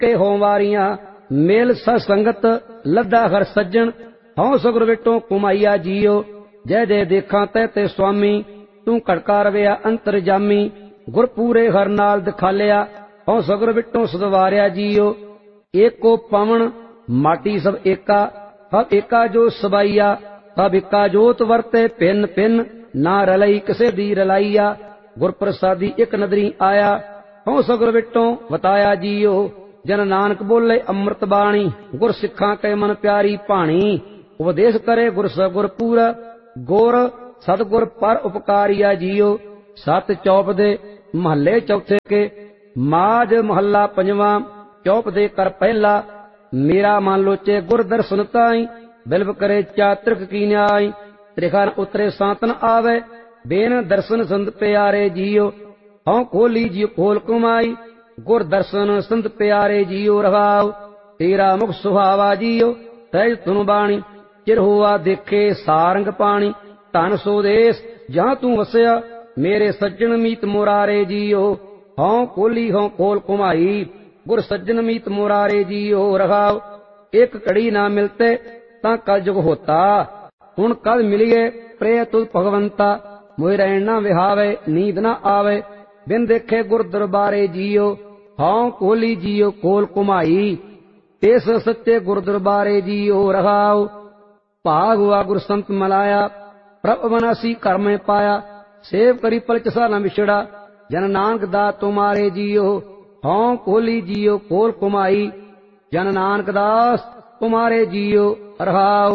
के हों वारियां मेल सत्संगत लद्दा हर सज्जन हौं सगुर विटों कुमाइया जियो जय जय देखा तै ते स्वामी तू घड़का रविया अंतर जामी गुर पूरे हर नाल दिखालिया हौं सगुर विटों सदवारिया जियो एको पवन माटी सब एका हब एका जो सबाइया हब एका जोत वरते पिन पिन ना रलई किसे दी रलाइया गुर प्रसादी एक नदरी आया हौं सगुर विटों वताया जियो जन नानक बोले अमृत बाणी गुर सिखा कै मन प्यारी भाणी उपदेश करे गुर सगुर पूरा गुर सतगुर पर उपकारिया जियो सत चौप दे महले चौथे के माज महला पंजवा चौप दे कर पहला मेरा मन लोचे गुर दर्शन ताई बिल्व करे चातृक की न्याय त्रिखा उतरे सांतन आवे बेन दर्शन संत प्यारे जियो हौं खोली जियो खोल कुमाई गुर दर्शन संत प्यारे जियो रवाओ तेरा मुख सुहावा जियो तैज तुन बाणी चिर हुआ देखे सारंग पानी धन सोदेश जहां तू वसया मेरे सज्जन मीत मुरारे जियो हौं खोली हौं खोल कुमाई गुर सज्जन मीत मुरारे जियो रवाओ एक कड़ी ना मिलते ता कल जुग होता हुण कल मिलिए प्रेय तुल भगवंता मोह रहन ना विहावे नींद ना आवे बिन देखे गुर दरबारे जियो हौं खोली जियो खोल कुमाई तेस सच्चे गुर दरबारे जियो रहाओ भाग हुआ गुर संत मलाया प्रभ अविनाशी कर में पाया सेव करी पल चसा न विछड़ा जन नानक दास तुम्हारे जियो हौं खोली जियो खोल कुमाई जन नानक दास तुम्हारे जियो रहाओ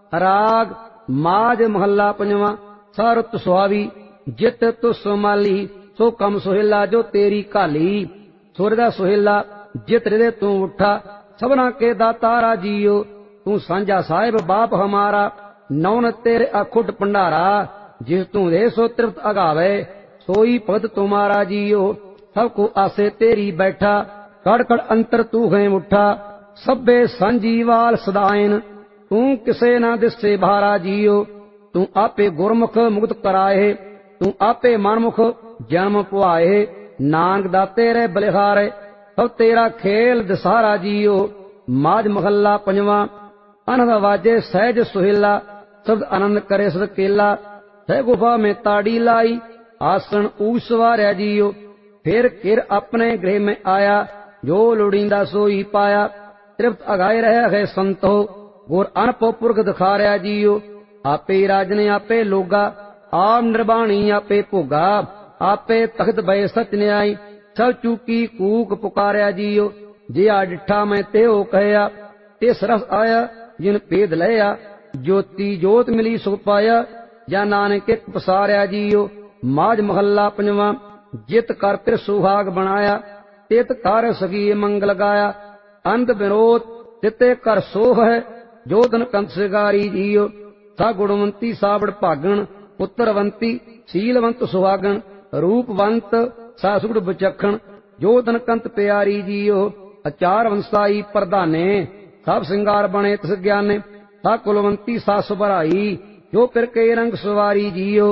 राग माज महला पंजवा सारुत सुहावी जित तु सुमाली सो कम सुहेला जो तेरी काली सुरदा सुहेला जित हृदय तू उठा सबना के दातारा जियो तू सांझा साहिब बाप हमारा नौन तेरे अखुट भंडारा जिस तू दे सो तृप्त अगावे सोई पद तुम्हारा जियो सबको आसे तेरी बैठा कड़ कड़ अंतर तू है उठा सब्बे संजीवाल सदायन तू किसे ना दिसे भारा जियो तू आपे गुरमुख मुक्त कराए तू आपे मनमुख जन्म पुआए नानक दा तेरे बलिहारे सब तेरा खेल दसारा जियो माज महला पंजवा अनहद वाजे सहज सुहेला शब्द आनंद करे सद केला सह गुफा में ताड़ी लाई आसन ऊस सवारिया जियो फिर किर अपने गृह में आया जो लोड़ींदा सोई पाया तृप्त अगाए रहा है संतो गुर अनपो पुरख दिखारिया जियो आपे राजने आपे लोगा आप निर्वाणी आपे भोगा आपे तख्त बय सच न्याय सब चूकी कूक पुकारिया जियो जिया डिठा मैं तेओ कहया तिस रस आया जिन भेद लया ज्योति जोत मिली सुख पाया या नानक एक पसारिया जियो माज महला पंजवा जित कर फिर सुहाग बनाया तित कर सगी मंगल गाया अंत विनोद तिते कर सोह है जोधन कंत सिगारी जियो सा गुणवंती साबड़ भागण पुत्रवंती शीलवंत सुहागण रूपवंत सा सुगड़ बचखण जोधन कंत प्यारी जियो अचार वंशाई प्रधाने सब सिंगार बने तिस ज्ञाने सा कुलवंती सा सुभराई जो पिर के रंग सवारी जियो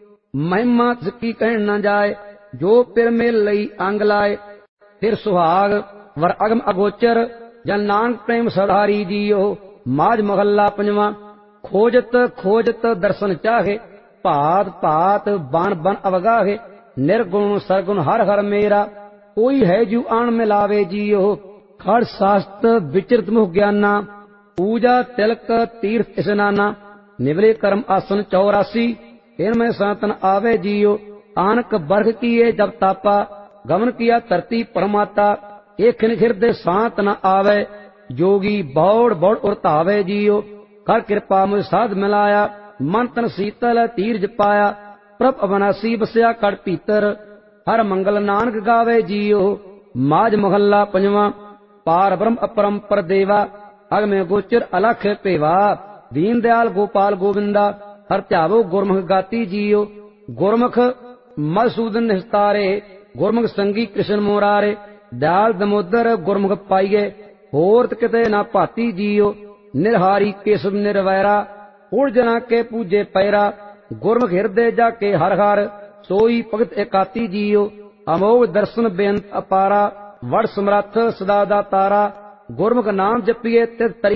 महिमा तिसकी कहन न जाए जो पिर मेल लई अंग लाए फिर सुहाग वर अगम अगोचर जन नानक प्रेम सधारी जियो माज महला पंजवा खोजत खोजत दर्शन चाहे भात भात बन बन अवगाहे निर्गुण सरगुण हर हर मेरा कोई है जू आन मिलावे जियो खड़ शास्त्र विचरित मुख ज्ञाना पूजा तिलक तीर्थ स्नाना निवले कर्म आसन 84 इनमें सनातन आवे जियो आनक बरख किए जब तापा गमन किया धरती परमाता एक हृदय शांत न आवे जोगी बौड़ बौड़ उड़तावे जियो कर कृपा मुझ साध मिलाया मन तन शीतल तीर्ज पाया प्रभ अविनाशी बसया कड़ पीतर हर मंगल नानक गावे जियो माज महला पंजवा पार ब्रह्म अपरंपर देवा अग में गोचर अलख पेवा दीन दयाल गोपाल गोविंदा हर ध्यावो गुरमुख गाती जियो गुरमुख मधुसूदन निस्तारे गुरमुख संगी कृष्ण मोरारे दयाल दमोदर गुरमुख पाइये होर किते ना भाती जियो निरहारी केशव निर्वैरा उड़ जना के पूजे पैरा गुरमुख हृदय जाके हर हर सोई भगत एकाती जियो अमोघ दर्शन बेअंत अपारा ਵਡ ਸਮਰੱਥ ਸਦਾ ਦਾ ਤਾਰਾ। ਗੁਰਮੁਖ ਨਾਮ ਜਪੀਏ ਤਿਤ ਤਰੀ